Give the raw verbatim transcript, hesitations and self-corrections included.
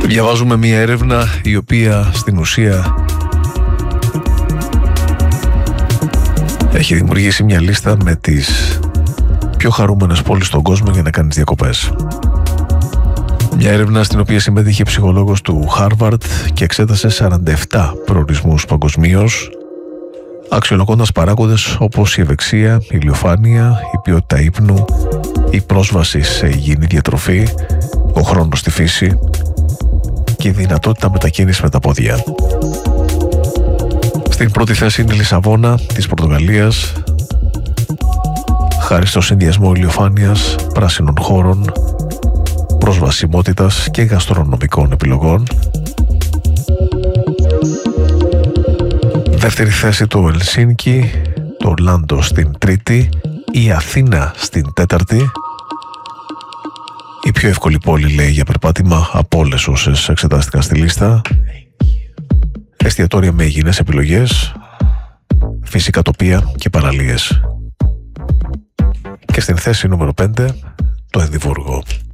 Διαβάζουμε μια έρευνα η οποία στην ουσία έχει δημιουργήσει μια λίστα με τις πιο χαρούμενες πόλεις στον κόσμο για να κάνεις διακοπές. Μια έρευνα στην οποία συμμετείχε ψυχολόγος του Harvard και εξέτασε σαράντα επτά προορισμούς παγκοσμίως, αξιολογώντας παράγοντες όπως η ευεξία, η ηλιοφάνεια, η ποιότητα ύπνου, η πρόσβαση σε υγιεινή διατροφή, ο χρόνος στη φύση και η δυνατότητα μετακίνησης με τα πόδια. Στην πρώτη θέση είναι η Λισαβόνα της Πορτογαλίας, χάρη στο συνδυασμό ηλιοφάνειας, πράσινων χώρων, προσβασιμότητας και γαστρονομικών επιλογών. Δεύτερη θέση το Ελσίνκι, το Ορλάντο στην τρίτη, η Αθήνα στην τέταρτη. Η πιο εύκολη πόλη, λέει, για περπάτημα από όλες όσες εξετάστηκαν στη λίστα. Εστιατόρια με υγιεινές επιλογές, φυσικά τοπία και παραλίες. Και στην θέση νούμερο πέντε το Εδιμβούργο.